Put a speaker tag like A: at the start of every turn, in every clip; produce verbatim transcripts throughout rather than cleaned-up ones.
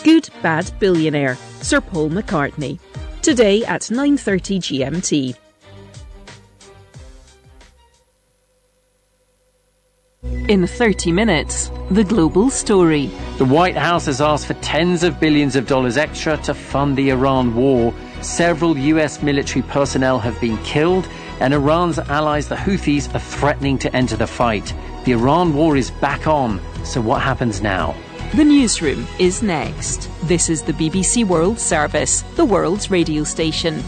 A: Good Bad Billionaire, Sir Paul McCartney. Today at nine thirty G M T. In thirty minutes, the global story.
B: The White House has asked for tens of billions of dollars extra to fund the Iran war. Several U S military personnel have been killed, and Iran's allies, the Houthis, are threatening to enter the fight. The Iran war is back on, so what happens now?
A: The newsroom is next. This is the B B C World Service, the world's radio station.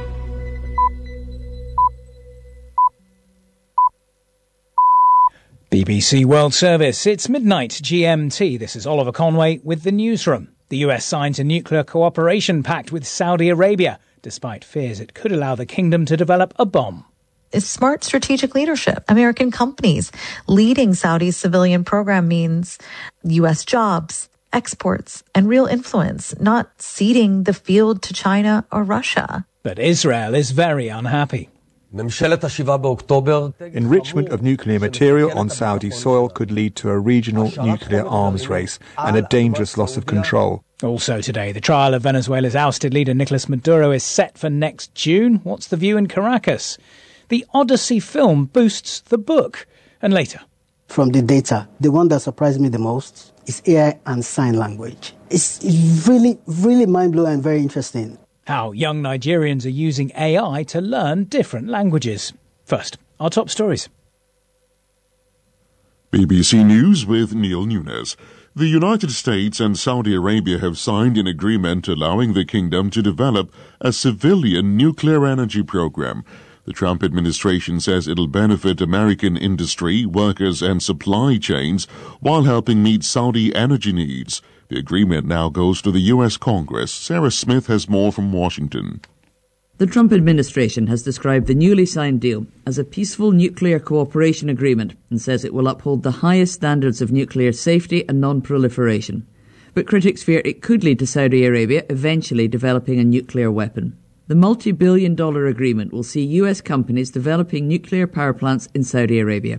C: B B C World Service, it's midnight G M T. This is Oliver Conway with the newsroom. The U S signs a nuclear cooperation pact with Saudi Arabia, despite fears it could allow the kingdom to develop a bomb.
D: It's smart strategic leadership. American companies leading Saudi's civilian program means U S jobs, exports, and real influence, not ceding the field to China or Russia.
C: But Israel is very unhappy.
E: Enrichment of nuclear material on Saudi soil could lead to a regional nuclear arms race and a dangerous loss of control.
C: Also today, the trial of Venezuela's ousted leader Nicolas Maduro is set for next June. What's the view in Caracas? The Odyssey film boosts the book. And later.
F: From the data, the one that surprised me the most is A I and sign language. It's really, really mind-blowing and very interesting.
C: How young Nigerians are using A I to learn different languages. First, our top stories.
G: B B C News with Neil Nunes. The United States and Saudi Arabia have signed an agreement allowing the kingdom to develop a civilian nuclear energy program. The Trump administration says it'll benefit American industry, workers and supply chains while helping meet Saudi energy needs. The agreement now goes to the U S Congress. Sarah Smith has more from Washington.
H: The Trump administration has described the newly signed deal as a peaceful nuclear cooperation agreement and says it will uphold the highest standards of nuclear safety and non-proliferation. But critics fear it could lead to Saudi Arabia eventually developing a nuclear weapon. The multi-billion dollar agreement will see U S companies developing nuclear power plants in Saudi Arabia.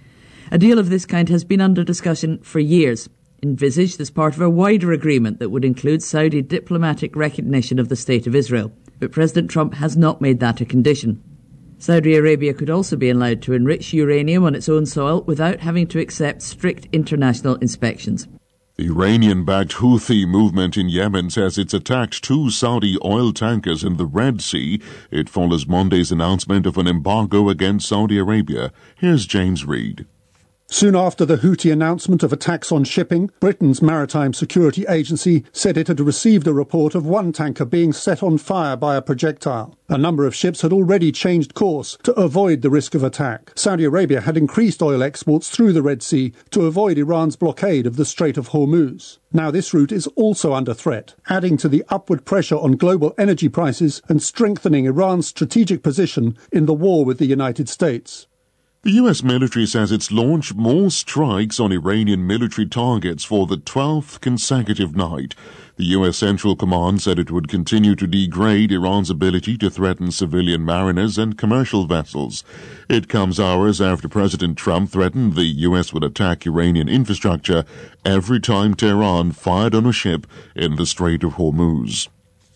H: A deal of this kind has been under discussion for years, envisaged as part of a wider agreement that would include Saudi diplomatic recognition of the State of Israel. But President Trump has not made that a condition. Saudi Arabia could also be allowed to enrich uranium on its own soil without having to accept strict international inspections.
G: The Iranian-backed Houthi movement in Yemen says it's attacked two Saudi oil tankers in the Red Sea. It follows Monday's announcement of an embargo against Saudi Arabia. Here's James Reid.
I: Soon after the Houthi announcement of attacks on shipping, Britain's Maritime Security Agency said it had received a report of one tanker being set on fire by a projectile. A number of ships had already changed course to avoid the risk of attack. Saudi Arabia had increased oil exports through the Red Sea to avoid Iran's blockade of the Strait of Hormuz. Now this route is also under threat, adding to the upward pressure on global energy prices and strengthening Iran's strategic position in the war with the United States.
G: The U S military says it's launched more strikes on Iranian military targets for the twelfth consecutive night. The U S Central Command said it would continue to degrade Iran's ability to threaten civilian mariners and commercial vessels. It comes hours after President Trump threatened the U S would attack Iranian infrastructure every time Tehran fired on a ship in the Strait of Hormuz.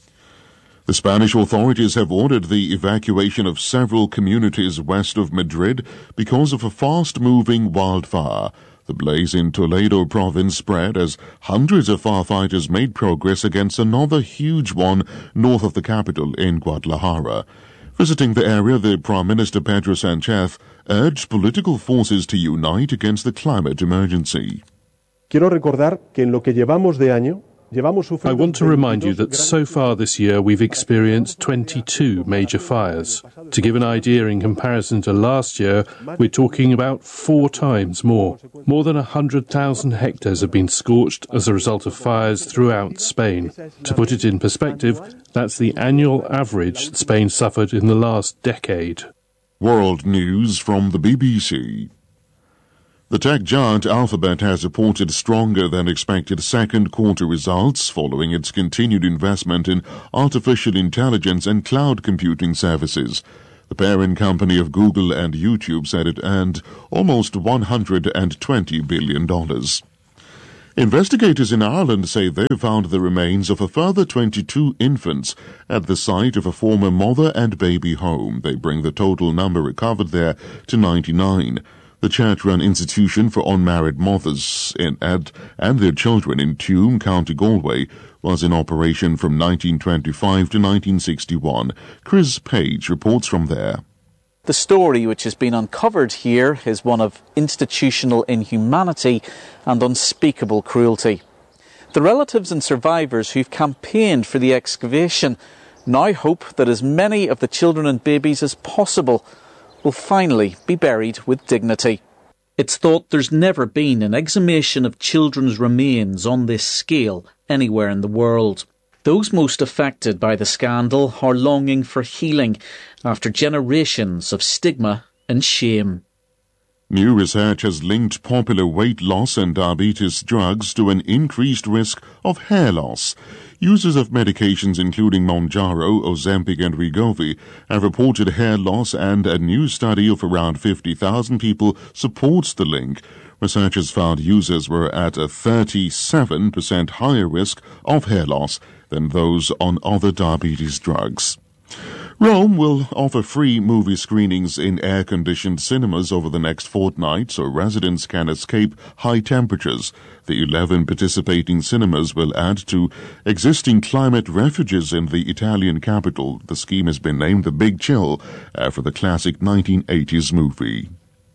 G: The Spanish authorities have ordered the evacuation of several communities west of Madrid because of a fast-moving wildfire. The blaze in Toledo province spread as hundreds of firefighters made progress against another huge one north of the capital in Guadalajara. Visiting the area, the Prime Minister Pedro Sánchez urged political forces to unite against the climate emergency.
J: Quiero recordar que en lo que llevamos de año I
K: want to remind you that so far this year we've experienced twenty-two major fires. To give an idea, in comparison to last year, we're talking about four times more. More than one hundred thousand hectares have been scorched as a result of fires throughout Spain. To put it in perspective, that's the annual average Spain suffered in the last decade.
G: World News from the B B C. The tech giant Alphabet has reported stronger than expected second quarter results following its continued investment in artificial intelligence and cloud computing services. The parent company of Google and YouTube said it earned almost one hundred twenty billion dollars. Investigators in Ireland say they found the remains of a further twenty-two infants at the site of a former mother and baby home. They bring the total number recovered there to ninety-nine. The church-run institution for unmarried mothers in, and, and their children in Tuam, County Galway, was in operation from nineteen twenty-five to nineteen sixty-one. Chris Page reports from there.
L: The story which has been uncovered here is one of institutional inhumanity and unspeakable cruelty. The relatives and survivors who've campaigned for the excavation now hope that as many of the children and babies as possible will finally be buried with dignity. It's thought there's never been an exhumation of children's remains on this scale anywhere in the world. Those most affected by the scandal are longing for healing after generations of stigma and shame.
G: New research has linked popular weight loss and diabetes drugs to an increased risk of hair loss. Users of medications including Mounjaro, Ozempic and Wegovy have reported hair loss, and a new study of around fifty thousand people supports the link. Researchers found users were at a thirty-seven percent higher risk of hair loss than those on other diabetes drugs. Rome will offer free movie screenings in air-conditioned cinemas over the next fortnight so residents can escape high temperatures. The eleven participating cinemas will add to existing climate refuges in the Italian capital. The scheme has been named The Big Chill after the classic nineteen eighties movie.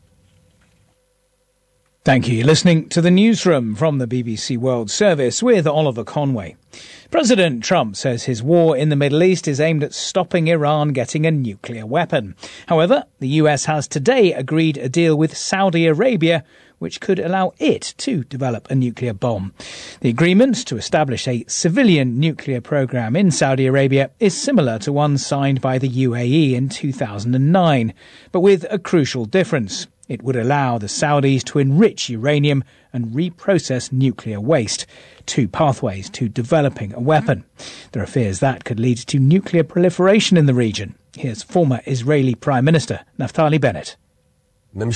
C: Thank you. You're listening to the Newsroom from the B B C World Service with Oliver Conway. President Trump says his war in the Middle East is aimed at stopping Iran getting a nuclear weapon. However, the U S has today agreed a deal with Saudi Arabia which could allow it to develop a nuclear bomb. The agreement to establish a civilian nuclear program in Saudi Arabia is similar to one signed by the U A E in two thousand nine, but with a crucial difference. It would allow the Saudis to enrich uranium and reprocess nuclear waste, two pathways to developing a weapon. There are fears that could lead to nuclear proliferation in the region. Here's former Israeli Prime Minister Naftali Bennett.
E: The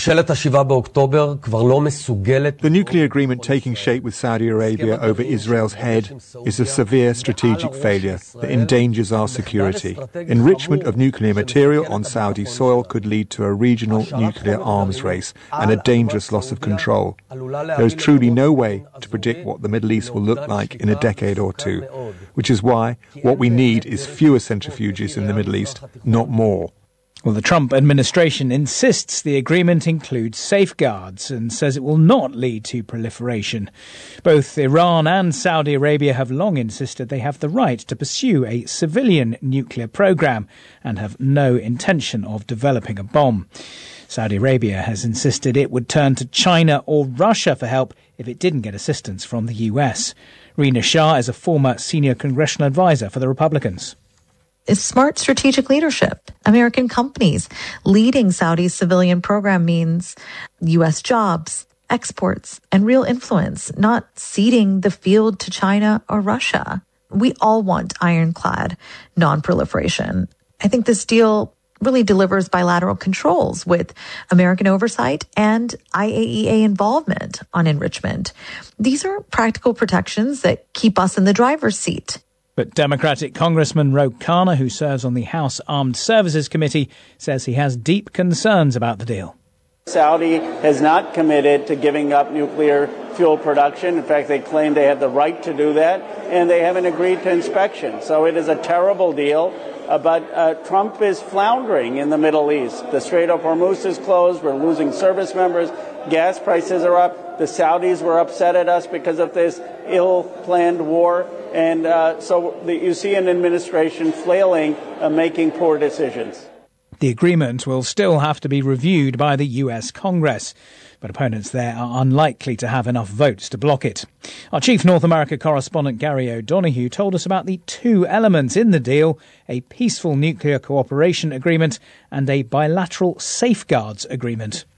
E: nuclear agreement taking shape with Saudi Arabia over Israel's head is a severe strategic failure that endangers our security. Enrichment of nuclear material on Saudi soil could lead to a regional nuclear arms race and a dangerous loss of control. There is truly no way to predict what the Middle East will look like in a decade or two, which is why what we need is fewer centrifuges in the Middle East, not more.
C: Well, the Trump administration insists the agreement includes safeguards and says it will not lead to proliferation. Both Iran and Saudi Arabia have long insisted they have the right to pursue a civilian nuclear program and have no intention of developing a bomb. Saudi Arabia has insisted it would turn to China or Russia for help if it didn't get assistance from the U S. Rina Shah is a former senior congressional advisor for the Republicans.
D: Is smart strategic leadership. American companies leading Saudi's civilian program means U S jobs, exports, and real influence, not ceding the field to China or Russia. We all want ironclad non-proliferation. I think this deal really delivers bilateral controls with American oversight and I A E A involvement on enrichment. These are practical protections that keep us in the driver's seat.
C: But Democratic Congressman Ro Khanna, who serves on the House Armed Services Committee, says he has deep concerns about the deal.
M: Saudi has not committed to giving up nuclear fuel production. In fact, they claim they have the right to do that, and they haven't agreed to inspection. So it is a terrible deal. Uh, but uh, Trump is floundering in the Middle East. The Strait of Hormuz is closed. We're losing service members. Gas prices are up. The Saudis were upset at us because of this ill-planned war. And uh, so the, you see an administration flailing, uh, making poor decisions.
C: The agreement will still have to be reviewed by the U S Congress, but opponents there are unlikely to have enough votes to block it. Our chief North America correspondent Gary O'Donoghue told us about the two elements in the deal, a peaceful nuclear cooperation agreement and a bilateral safeguards agreement.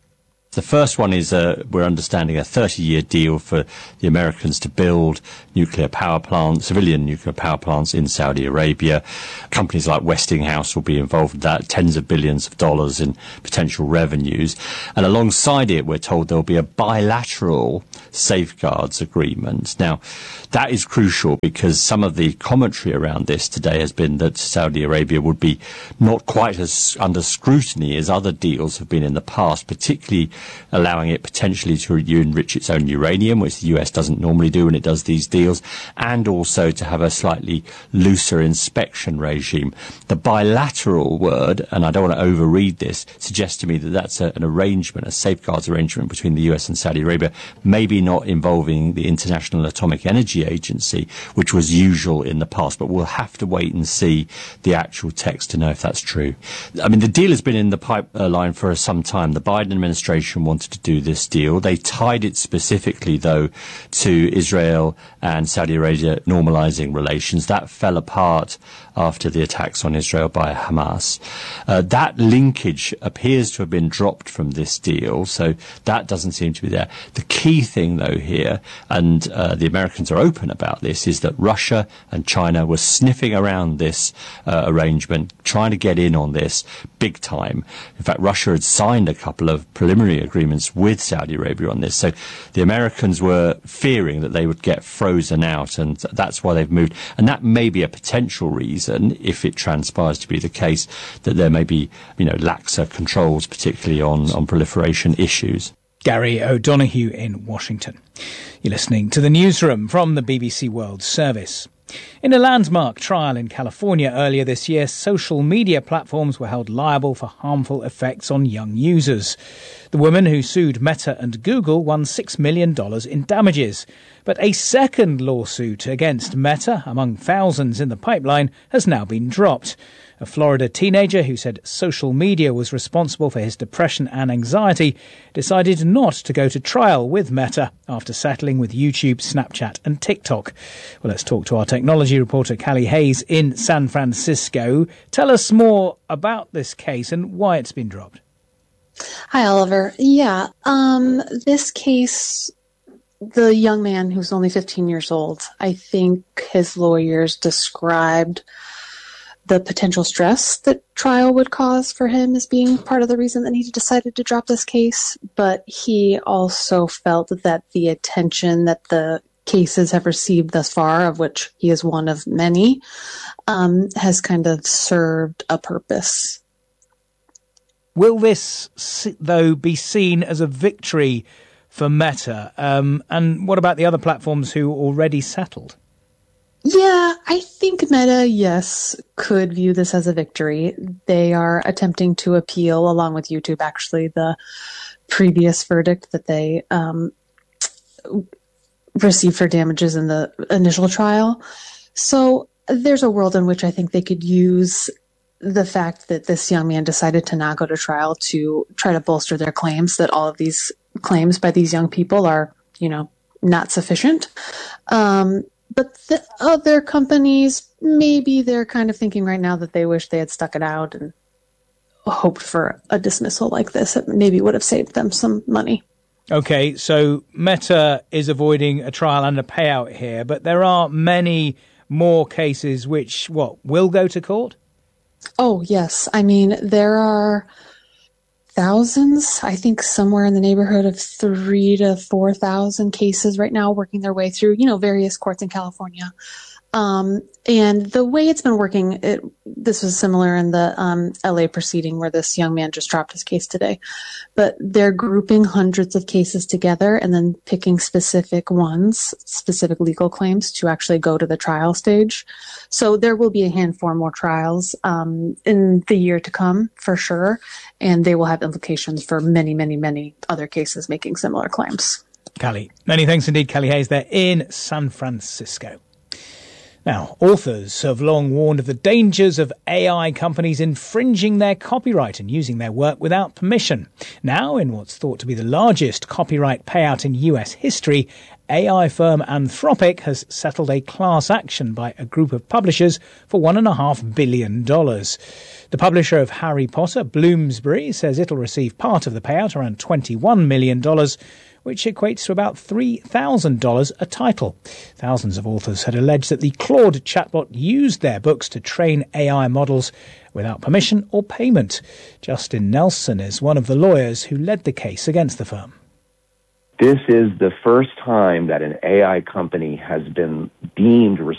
N: The first one is, uh, we're understanding, a thirty-year deal for the Americans to build nuclear power plants, civilian nuclear power plants in Saudi Arabia. Companies like Westinghouse will be involved in that, tens of billions of dollars in potential revenues. And alongside it, we're told there'll be a bilateral safeguards agreement. Now, that is crucial because some of the commentary around this today has been that Saudi Arabia would be not quite as under scrutiny as other deals have been in the past, particularly allowing it potentially to enrich its own uranium, which the U S doesn't normally do when it does these deals, and also to have a slightly looser inspection regime. The bilateral word, and I don't want to overread this, suggests to me that that's a, an arrangement, a safeguards arrangement between the U S and Saudi Arabia, maybe not involving the International Atomic Energy Agency, which was usual in the past, but we'll have to wait and see the actual text to know if that's true. I mean, the deal has been in the pipeline for some time. The Biden administration wanted to do this deal. They tied it specifically, though, to Israel and Saudi Arabia normalizing relations. That fell apart after the attacks on Israel by Hamas. Uh, that linkage appears to have been dropped from this deal, so that doesn't seem to be there. The key thing, though, here, and uh, the Americans are open about this, is that Russia and China were sniffing around this uh, arrangement, trying to get in on this big time. In fact, Russia had signed a couple of preliminary agreements with Saudi Arabia on this, so the Americans were fearing that they would get frozen out, and that's why they've moved. And that may be a potential reason, if it transpires to be the case, that there may be, you know, laxer controls, particularly on, on proliferation issues.
C: Gary O'Donoghue in Washington. You're listening to the Newsroom from the B B C World Service. In a landmark trial in California earlier this year, social media platforms were held liable for harmful effects on young users. The woman who sued Meta and Google won six million dollars in damages. But a second lawsuit against Meta, among thousands in the pipeline, has now been dropped. A Florida teenager who said social media was responsible for his depression and anxiety decided not to go to trial with Meta after settling with YouTube, Snapchat and TikTok. Well, let's talk to our technology reporter Callie Hayes in San Francisco. Tell us more about this case and why it's been dropped.
O: Hi, Oliver. Yeah, um, this case, the young man who's only fifteen years old, I think his lawyers described the potential stress that trial would cause for him as being part of the reason that he decided to drop this case. But he also felt that the attention that the cases have received thus far, of which he is one of many, um, has kind of served a purpose.
C: Will this, though, be seen as a victory for Meta? Um, and what about the other platforms who already settled?
O: Yeah, I think Meta, yes, could view this as a victory. They are attempting to appeal, along with YouTube, actually, the previous verdict that they um, received for damages in the initial trial. So there's a world in which I think they could use the fact that this young man decided to not go to trial to try to bolster their claims that all of these claims by these young people are, you know, not sufficient. Um, but the other companies, maybe they're kind of thinking right now that they wish they had stuck it out and hoped for a dismissal like this. It maybe would have saved them some money.
C: Okay, so Meta is avoiding a trial and a payout here, but there are many more cases which, what, will go to court?
O: Oh, yes. I mean, there are thousands, I think somewhere in the neighborhood of three to four thousand cases right now working their way through, you know, various courts in California. Um, and the way it's been working, it, this was similar in the um, L A proceeding where this young man just dropped his case today. But they're grouping hundreds of cases together and then picking specific ones, specific legal claims to actually go to the trial stage. So there will be a handful more trials um, in the year to come for sure. And they will have implications for many, many, many other cases making similar claims.
C: Callie, many thanks indeed, Callie Hayes there in San Francisco. Now, authors have long warned of the dangers of A I companies infringing their copyright and using their work without permission. Now, in what's thought to be the largest copyright payout in U S history, A I firm Anthropic has settled a class action by a group of publishers for one point five billion dollars. The publisher of Harry Potter, Bloomsbury, says it'll receive part of the payout, around twenty-one million dollars, which equates to about three thousand dollars a title. Thousands of authors had alleged that the Claude chatbot used their books to train A I models without permission or payment. Justin Nelson is one of the lawyers who led the case against the firm.
P: This is the first time that an A I company has been deemed